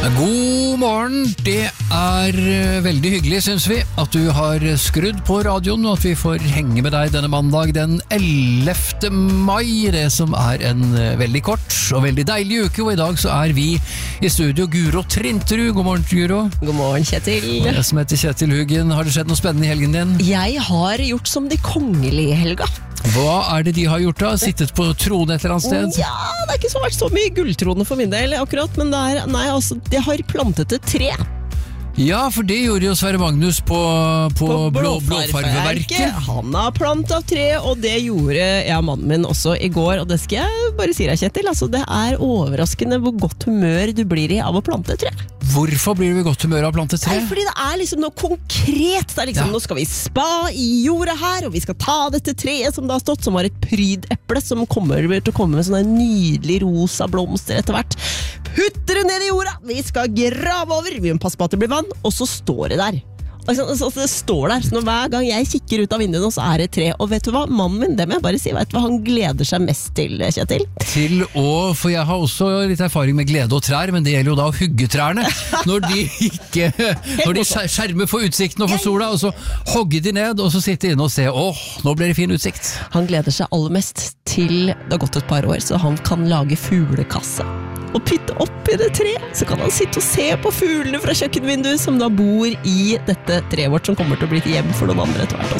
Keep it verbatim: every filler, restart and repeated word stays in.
God morgen, det er veldig hyggelig, synes vi, at du har skrudd på radioen, og at vi får henge med deg denne mandag den ellevte mai, det som er en veldig kort og veldig deilig uke, og i dag så er vi i studio Guro Trinterud. God morgen, Guro. God morgen, Kjetil. Og jeg som heter Kjetil Huggen. Har det skjedd noe spennende i helgen din? Jeg har gjort som de kongelige helga. Hva er det de har gjort da? Sittet på trone et eller annet sted? Ja, det har ikke så vært så mye gulltrone for min del akkurat, men det er, nei, altså, de har plantet et tre. Ja, for det gjorde jo Sverre Magnus på, på, på blå, Blåfarveverket. Han har plantet tre, og det gjorde jeg og mannen min også i går, og det skal jeg bare si deg, Kjetil, altså, det er overraskende hvor godt humør du blir i av å plante tre. Hvorfor blir du i godt humør av å plante tre? Nei, fordi det er liksom noe konkret. Det er liksom, ja. Nå skal vi spa i jorda her, og vi skal ta dette treet som det har stått, som var et prydeple, som kommer til å komme med sånne nydelig rosa blomster etter hvert. Putter det ned i jorda, vi skal grave over, vi må passe på at det blir vann, og så står det der. Altså, det står der, så når hver gang jeg kikker ut av vinduet nå, så er det tre. Og vet du hva, mannen min, det må jeg bare si, vet du hva han gleder seg mest til, Kjetil? Til å, for jeg har også litt erfaring med glede og trær, men det gjelder jo da å hugge trærne. Når de ikke, når de skjermer for utsikten og for sola, og så hogger de ned, og så sitter de inne og ser, åh, nå blir det fin utsikt. Han gleder seg aller mest til det har gått et par år, så han kan lage fuglekasse. Og pytte opp i det treet, så kan han sitte og se på fuglene fra kjøkkenvinduet som da bor i dette treet vårt, som kommer til å bli et hjem for noen andre etter hvert også.